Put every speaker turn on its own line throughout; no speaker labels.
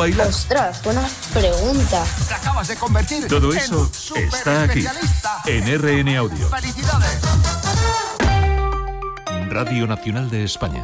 bailar?
Ostras, buena pregunta.
Te acabas de convertir
Todo eso está aquí, en RN Audio.
¡Felicidades!
Radio Nacional de España.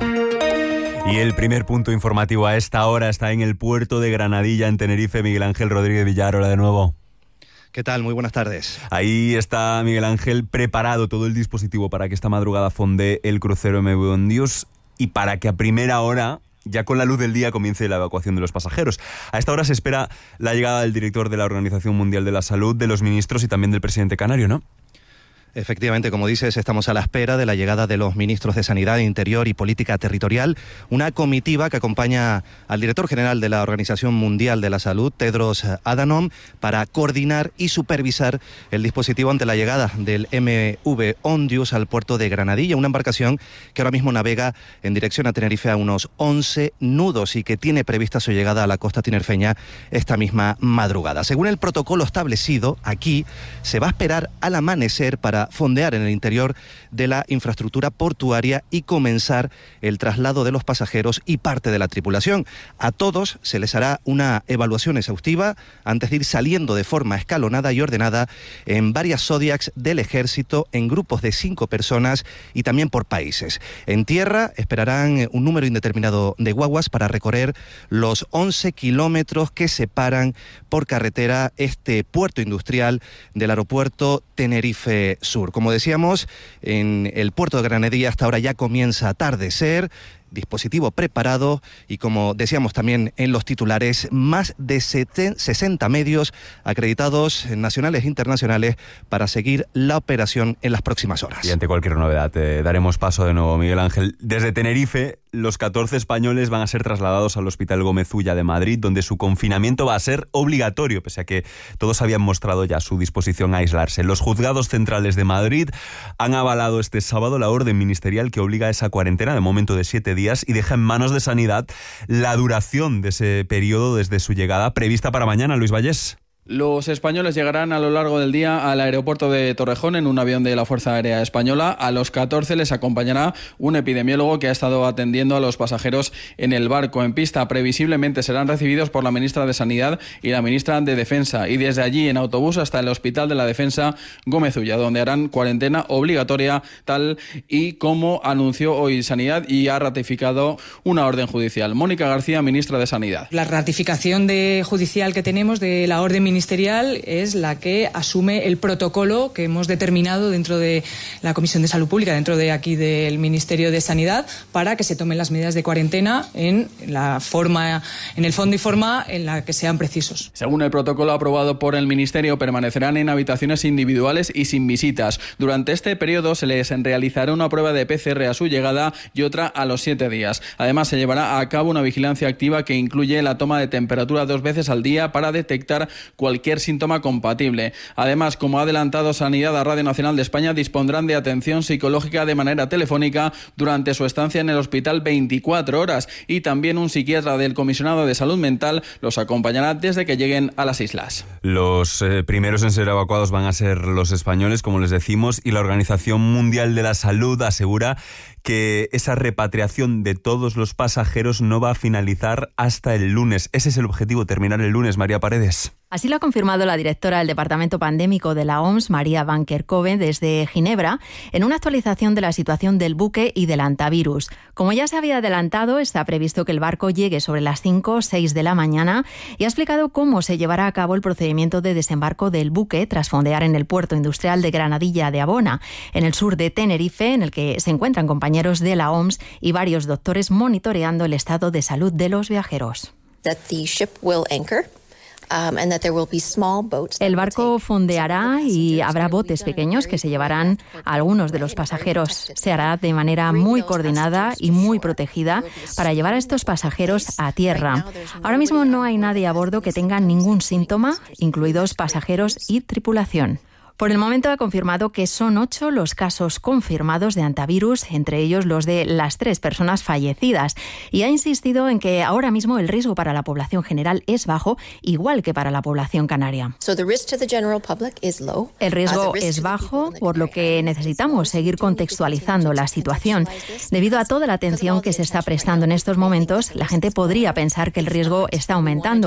Y el primer punto informativo a esta hora está en el puerto de Granadilla, en Tenerife. Miguel Ángel Rodríguez Villar, hola de nuevo.
¿Qué tal? Muy buenas tardes.
Ahí está Miguel Ángel, preparado todo el dispositivo para que esta madrugada fondee el crucero MV Ondius y para que a primera hora, ya con la luz del día, comience la evacuación de los pasajeros. A esta hora se espera la llegada del director de la Organización Mundial de la Salud, de los ministros y también del presidente canario, ¿no?
Efectivamente, como dices, estamos a la espera de la llegada de los ministros de Sanidad, Interior y Política Territorial, una comitiva que acompaña al director general de la Organización Mundial de la Salud, Tedros Adhanom, para coordinar y supervisar el dispositivo ante la llegada del MV Ondius al puerto de Granadilla, una embarcación que ahora mismo navega en dirección a Tenerife a unos 11 nudos y que tiene prevista su llegada a la costa tinerfeña esta misma madrugada. Según el protocolo establecido, aquí se va a esperar al amanecer para fondear en el interior de la infraestructura portuaria y comenzar el traslado de los pasajeros y parte de la tripulación. A todos se les hará una evaluación exhaustiva antes de ir saliendo de forma escalonada y ordenada en varias Zodiacs del ejército en grupos de 5 personas y también por países. En tierra esperarán un número indeterminado de guaguas para recorrer los 11 kilómetros que separan por carretera este puerto industrial del aeropuerto Tenerife Sur. Como decíamos, en el puerto de Granadilla hasta ahora ya comienza a atardecer, dispositivo preparado y, como decíamos también en los titulares, más de 60 medios acreditados nacionales e internacionales para seguir la operación en las próximas horas.
Y ante cualquier novedad daremos paso de nuevo, Miguel Ángel. Desde Tenerife, los 14 españoles van a ser trasladados al Hospital Gómez Ulla de Madrid, donde su confinamiento va a ser obligatorio, pese a que todos habían mostrado ya su disposición a aislarse. Los juzgados centrales de Madrid han avalado este sábado la orden ministerial que obliga a esa cuarentena de momento de 7 días y deja en manos de Sanidad la duración de ese periodo desde su llegada, prevista para mañana. Luis Vallés.
Los españoles llegarán a lo largo del día al aeropuerto de Torrejón en un avión de la Fuerza Aérea Española. A los 14 les acompañará un epidemiólogo que ha estado atendiendo a los pasajeros en el barco en pista. Previsiblemente serán recibidos por la ministra de Sanidad y la ministra de Defensa, y desde allí en autobús hasta el Hospital de la Defensa Gómez Ulla, donde harán cuarentena obligatoria, tal y como anunció hoy Sanidad y ha ratificado una orden judicial. Mónica García, ministra de Sanidad.
La ratificación judicial que tenemos de la orden ministerial es la que asume el protocolo que hemos determinado dentro de la Comisión de Salud Pública, dentro de aquí del Ministerio de Sanidad, para que se tomen las medidas de cuarentena en el fondo y forma en la que sean precisos.
Según el protocolo aprobado por el Ministerio, permanecerán en habitaciones individuales y sin visitas. Durante este periodo se les realizará una prueba de PCR a su llegada y otra a los 7 días. Además, se llevará a cabo una vigilancia activa que incluye la toma de temperatura 2 veces al día para detectar cualquier síntoma compatible. Además, como ha adelantado Sanidad a Radio Nacional de España, dispondrán de atención psicológica de manera telefónica durante su estancia en el hospital 24 horas y también un psiquiatra del Comisionado de Salud Mental los acompañará desde que lleguen a las islas.
Los primeros en ser evacuados van a ser los españoles, como les decimos, y la Organización Mundial de la Salud asegura que esa repatriación de todos los pasajeros no va a finalizar hasta el lunes. Ese es el objetivo, terminar el lunes. María Paredes.
Así lo ha confirmado la directora del Departamento Pandémico de la OMS, María Van Kerkhove, desde Ginebra, en una actualización de la situación del buque y del hantavirus. Como ya se había adelantado, está previsto que el barco llegue sobre las 5 o 6 de la mañana y ha explicado cómo se llevará a cabo el procedimiento de desembarco del buque tras fondear en el puerto industrial de Granadilla de Abona, en el sur de Tenerife, en el que se encuentran compañeros de la OMS y varios doctores monitoreando el estado de salud de los viajeros. El barco fondeará y habrá botes pequeños que se llevarán a algunos de los pasajeros. Se hará de manera muy coordinada y muy protegida para llevar a estos pasajeros a tierra. Ahora mismo no hay nadie a bordo que tenga ningún síntoma, incluidos pasajeros y tripulación. Por el momento ha confirmado que son 8 los casos confirmados de hantavirus, entre ellos los de las 3 personas fallecidas, y ha insistido en que ahora mismo el riesgo para la población general es bajo, igual que para la población canaria. El riesgo es bajo, por lo que necesitamos seguir contextualizando la situación. Debido a toda la atención que se está prestando en estos momentos, la gente podría pensar que el riesgo está aumentando.